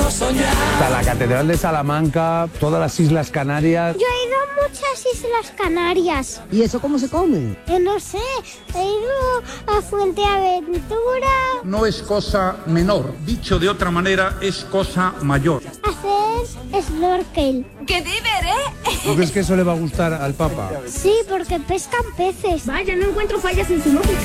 Está la Catedral de Salamanca, todas las Islas Canarias. Yo he ido a muchas Islas Canarias. ¿Y eso cómo se come? No sé, he ido a Fuenteaventura. No es cosa menor, dicho de otra manera, es cosa mayor. Hacer snorkel. ¡Qué diver, eh! ¿No crees que eso le va a gustar al Papa? Sí, porque pescan peces. Vaya, no encuentro fallas en su lógica.